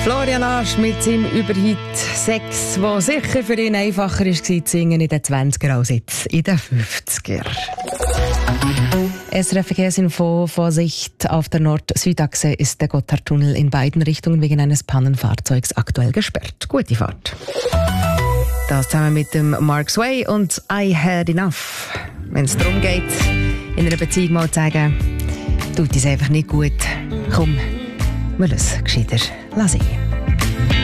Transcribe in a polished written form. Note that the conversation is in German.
Florian Asch mit seinem Überhit 6, wo sicher für ihn einfacher war zu singen in den 20er als jetzt in den 50er. SRF Verkehrsinfo: Vorsicht, auf der Nord-Süd-Achse ist der Gotthardtunnel in beiden Richtungen wegen eines Pannenfahrzeugs aktuell gesperrt. Gute Fahrt. Das zusammen mit dem Mark Sway und I Had Enough. Wenn es darum geht, in einer Beziehung mal zu sagen, tut es einfach nicht gut. Komm, wir lassen es gescheiter singen.